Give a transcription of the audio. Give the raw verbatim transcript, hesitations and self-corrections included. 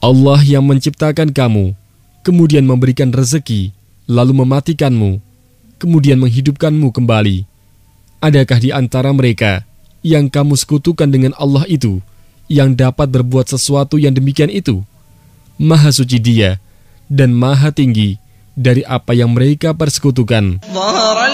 Allah yang menciptakan kamu, kemudian memberikan rezeki, lalu mematikanmu, kemudian menghidupkanmu kembali. Adakah di antara mereka yang kamu sekutukan dengan Allah itu, yang dapat berbuat sesuatu yang demikian itu? Maha suci Dia dan maha tinggi dari apa yang mereka persekutukan.